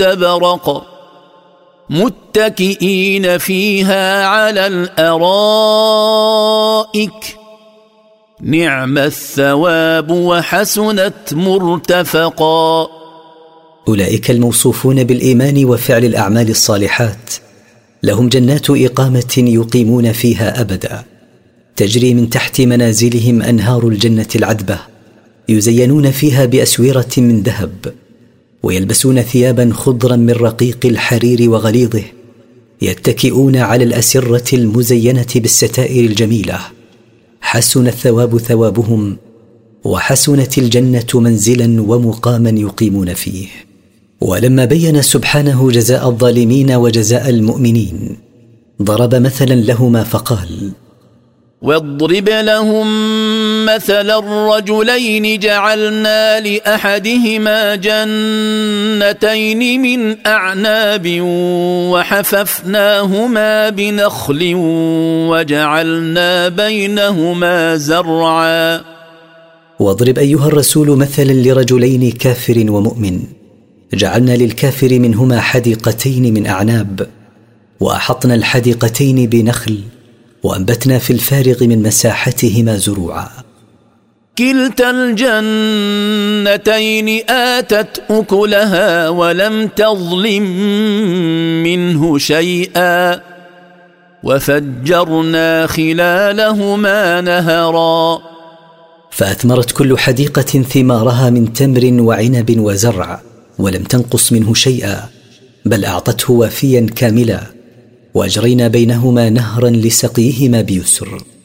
واستبرق متكئين فيها على الأرائك نعم الثواب وحسنت مرتفقا. أولئك الموصوفون بالإيمان وفعل الأعمال الصالحات لهم جنات إقامة يقيمون فيها أبدا، تجري من تحت منازلهم أنهار الجنة العذبة، يزينون فيها بأسورة من ذهب، ويلبسون ثيابا خضرا من رقيق الحرير وغليظه، يتكئون على الأسرة المزينة بالستائر الجميلة. حسن الثواب ثوابهم، وحسنت الجنة منزلا ومقاما يقيمون فيه. ولما بين سبحانه جزاء الظالمين وجزاء المؤمنين ضرب مثلا لهما فقال: واضرب لهم مثل الرجلين جعلنا لأحدهما جنتين من أعناب وحففناهما بنخل وجعلنا بينهما زرعا. واضرب أيها الرسول مثلا لرجلين كافر ومؤمن جعلنا للكافر منهما حديقتين من أعناب، وأحطنا الحديقتين بنخل، وأنبتنا في الفارغ من مساحتهما زروعا. كلتا الجنتين آتت أكلها ولم تظلم منه شيئا وفجرنا خلالهما نهرا. فأثمرت كل حديقة ثمارها من تمر وعنب وزرع، ولم تنقص منه شيئا، بل أعطته وافيا كاملا، وأجرينا بينهما نهرا لسقيهما بيسر.